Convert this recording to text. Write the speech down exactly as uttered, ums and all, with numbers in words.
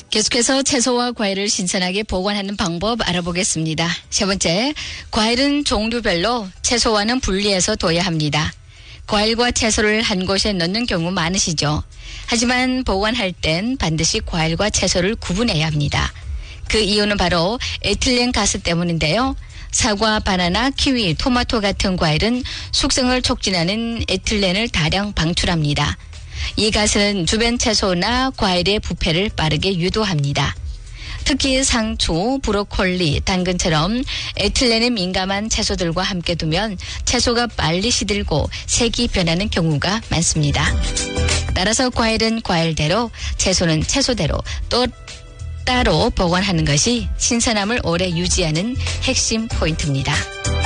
계속해서 채소와 과일을 신선하게 보관하는 방법 알아보겠습니다. 세 번째, 과일은 종류별로 채소와는 분리해서 둬야 합니다. 과일과 채소를 한 곳에 넣는 경우 많으시죠. 하지만 보관할 땐 반드시 과일과 채소를 구분해야 합니다. 그 이유는 바로 에틸렌 가스 때문인데요. 사과, 바나나, 키위, 토마토 같은 과일은 숙성을 촉진하는 에틸렌을 다량 방출합니다. 이 가스는 주변 채소나 과일의 부패를 빠르게 유도합니다. 특히 상추, 브로콜리, 당근처럼 에틸렌에 민감한 채소들과 함께 두면 채소가 빨리 시들고 색이 변하는 경우가 많습니다. 따라서 과일은 과일대로, 채소는 채소대로 또 따로 보관하는 것이 신선함을 오래 유지하는 핵심 포인트입니다.